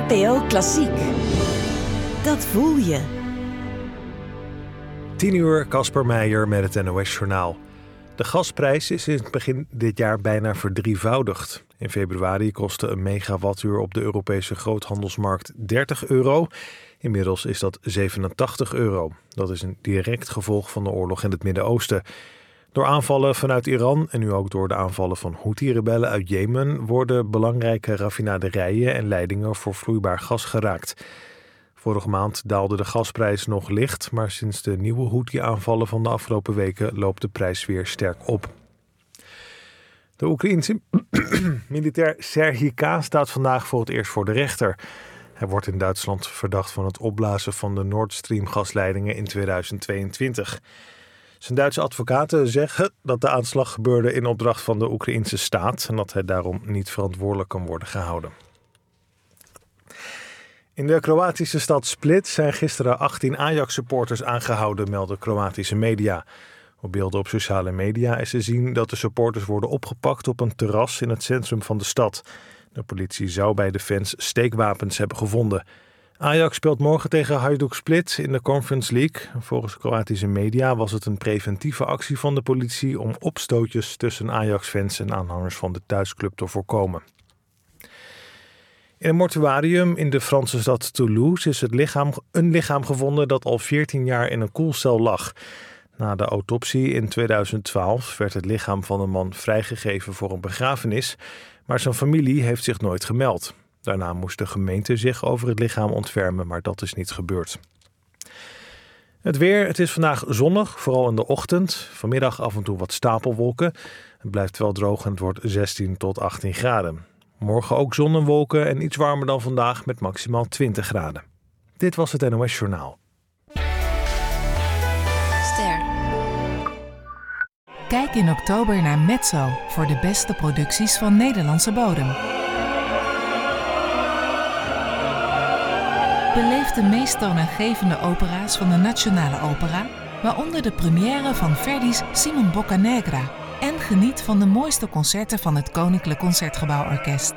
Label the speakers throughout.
Speaker 1: NPO Klassiek. Dat voel je.
Speaker 2: 10:00, Casper Meijer met het NOS-journaal. De gasprijs is in het begin dit jaar bijna verdrievoudigd. In februari kostte een megawattuur op de Europese groothandelsmarkt €30. Inmiddels is dat €87. Dat is een direct gevolg van de oorlog in het Midden-Oosten. Door aanvallen vanuit Iran en nu ook door de aanvallen van Houthi-rebellen uit Jemen worden belangrijke raffinaderijen en leidingen voor vloeibaar gas geraakt. Vorige maand daalde de gasprijs nog licht, maar sinds de nieuwe Houthi-aanvallen van de afgelopen weken loopt de prijs weer sterk op. De Oekraïense militair Serhij K. staat vandaag voor het eerst voor de rechter. Hij wordt in Duitsland verdacht van het opblazen van de Nord Stream gasleidingen in 2022. Zijn Duitse advocaten zeggen dat de aanslag gebeurde in opdracht van de Oekraïense staat en dat hij daarom niet verantwoordelijk kan worden gehouden. In de Kroatische stad Split zijn gisteren 18 Ajax-supporters aangehouden, melden Kroatische media. Op beelden op sociale media is te zien dat de supporters worden opgepakt op een terras in het centrum van de stad. De politie zou bij de fans steekwapens hebben gevonden. Ajax speelt morgen tegen Hajduk Split in de Conference League. Volgens Kroatische media was het een preventieve actie van de politie om opstootjes tussen Ajax-fans en aanhangers van de thuisclub te voorkomen. In een mortuarium in de Franse stad Toulouse is een lichaam gevonden dat al 14 jaar in een koelcel lag. Na de autopsie in 2012 werd het lichaam van een man vrijgegeven voor een begrafenis, maar zijn familie heeft zich nooit gemeld. Daarna moest de gemeente zich over het lichaam ontfermen, maar dat is niet gebeurd. Het weer, het is vandaag zonnig, vooral in de ochtend. Vanmiddag af en toe wat stapelwolken. Het blijft wel droog en het wordt 16 tot 18 graden. Morgen ook zon en wolken en iets warmer dan vandaag met maximaal 20 graden. Dit was het NOS Journaal.
Speaker 3: Ster. Kijk in oktober naar Mezzo voor de beste producties van Nederlandse bodem. Beleef de meest toonaangevende opera's van de Nationale Opera, waaronder de première van Verdi's Simon Boccanegra. En geniet van de mooiste concerten van het Koninklijk Concertgebouworkest.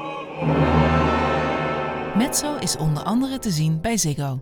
Speaker 3: Mezzo is onder andere te zien bij Ziggo.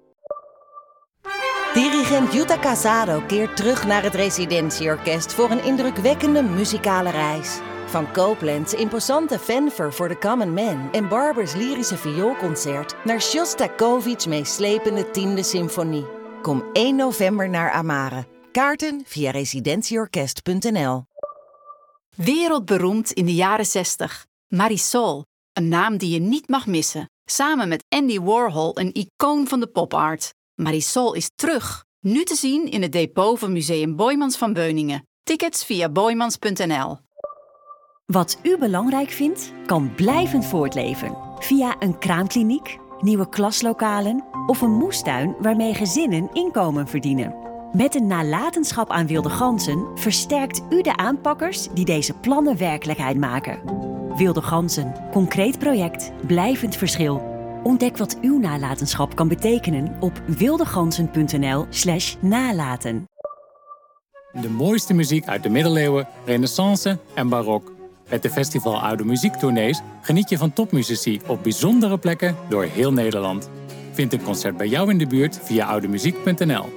Speaker 1: Dirigent Jutta Casado keert terug naar het Residentieorkest voor een indrukwekkende muzikale reis. Van Copland's imposante fanfare voor the Common Man en Barber's lyrische vioolconcert naar Shostakovich's meeslepende 10e symfonie. Kom 1 november naar Amare. Kaarten via residentieorkest.nl.
Speaker 4: Wereldberoemd in de jaren 60. Marisol, een naam die je niet mag missen. Samen met Andy Warhol, een icoon van de popart. Marisol is terug. Nu te zien in het depot van Museum Boijmans van Beuningen. Tickets via boijmans.nl.
Speaker 5: Wat u belangrijk vindt, kan blijvend voortleven. Via een kraamkliniek, nieuwe klaslokalen of een moestuin waarmee gezinnen inkomen verdienen. Met een nalatenschap aan wilde ganzen versterkt u de aanpakkers die deze plannen werkelijkheid maken. Wilde ganzen, concreet project, blijvend verschil. Ontdek wat uw nalatenschap kan betekenen op wildeganzen.nl/nalaten.
Speaker 6: De mooiste muziek uit de middeleeuwen, renaissance en barok. Met de Festival Oude Muziektournees geniet je van topmuzici op bijzondere plekken door heel Nederland. Vind een concert bij jou in de buurt via oudemuziek.nl.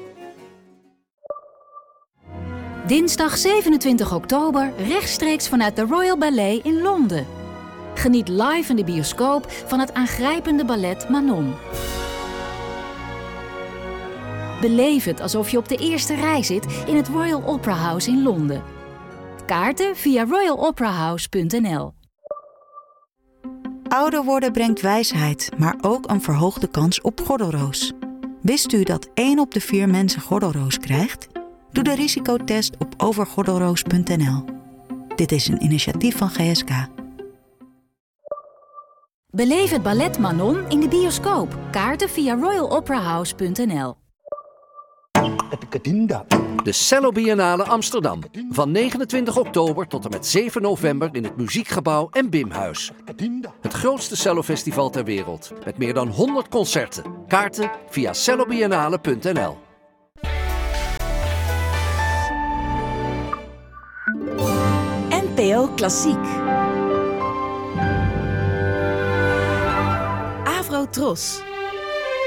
Speaker 4: Dinsdag 27 oktober rechtstreeks vanuit de Royal Ballet in Londen. Geniet live in de bioscoop van het aangrijpende ballet Manon. Beleef het alsof je op de eerste rij zit in het Royal Opera House in Londen. Kaarten via royaloperahouse.nl.
Speaker 7: Ouder worden brengt wijsheid, maar ook een verhoogde kans op gordelroos. Wist u dat 1 op de 4 mensen gordelroos krijgt? Doe de risicotest op overgordelroos.nl. Dit is een initiatief van GSK.
Speaker 4: Beleef het ballet Manon in de bioscoop. Kaarten via royaloperahouse.nl.
Speaker 8: De Cello Biennale Amsterdam. Van 29 oktober tot en met 7 november in het Muziekgebouw en Bimhuis. Het grootste cellofestival ter wereld. Met meer dan 100 concerten. Kaarten via cellobiennale.nl.
Speaker 1: NPO Klassiek.
Speaker 9: Tros.